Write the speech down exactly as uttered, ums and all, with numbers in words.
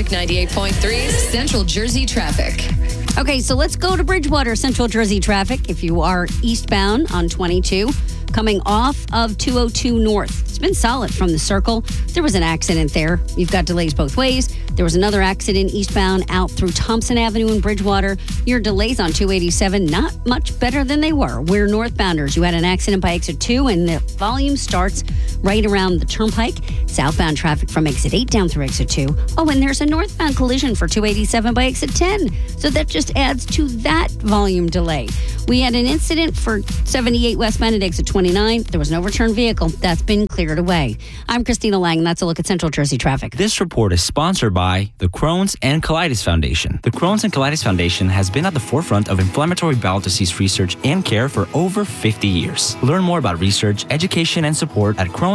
Magic ninety-eight point three, Central Jersey traffic. Okay, so let's go to Bridgewater, Central Jersey traffic. If you are eastbound on twenty-two, coming off of two oh two North. It's been solid from the Circle. There was an accident there. You've got delays both ways. There was another accident eastbound out through Thompson Avenue in Bridgewater. Your delays on two eighty-seven, not much better than they were. We're northbounders. You had an accident by exit two, and the volume starts right around the turnpike. Southbound traffic from exit eight down through exit two. Oh, and there's a northbound collision for two eighty-seven by exit ten. So that just adds to that volume delay. We had an incident for seventy-eight westbound at exit twenty-nine. There was no return vehicle. That's been cleared away. I'm Christina Lang, and that's a look at Central Jersey traffic. This report is sponsored by the Crohn's and Colitis Foundation. The Crohn's and Colitis Foundation has been at the forefront of inflammatory bowel disease research and care for over fifty years. Learn more about research, education, and support at Crohn's